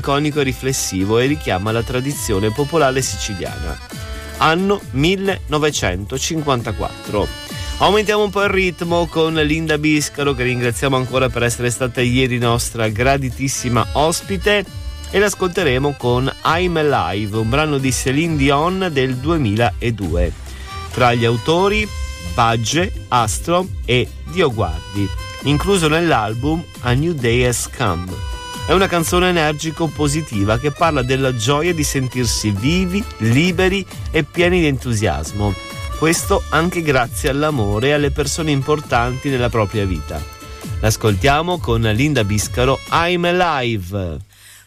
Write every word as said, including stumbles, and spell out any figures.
malinconico e riflessivo e richiama la tradizione popolare siciliana. Anno millenovecentocinquantaquattro. Aumentiamo un po' il ritmo con Linda Biscaro, che ringraziamo ancora per essere stata ieri nostra graditissima ospite, e l'ascolteremo con I'm Alive, un brano di Céline Dion del duemiladue. Tra gli autori Bagge, Astro e Dio Guardi, incluso nell'album A New Day Has Come. È una canzone energico-positiva che parla della gioia di sentirsi vivi, liberi e pieni di entusiasmo. Questo anche grazie all'amore e alle persone importanti nella propria vita. L'ascoltiamo con Linda Biscaro, I'm Alive.